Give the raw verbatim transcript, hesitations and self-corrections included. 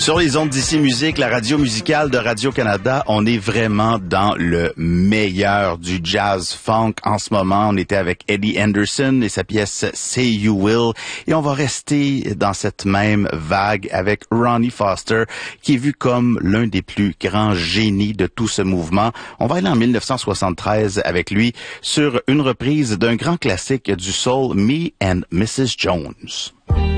Sur les ondes d'Ici Musique, la radio musicale de Radio-Canada, on est vraiment dans le meilleur du jazz funk en ce moment. On était avec Eddie Anderson et sa pièce Say You Will. Et on va rester dans cette même vague avec Ronnie Foster, qui est vu comme l'un des plus grands génies de tout ce mouvement. On va aller en dix-neuf cent soixante-treize avec lui sur une reprise d'un grand classique du soul, Me and Missus Jones.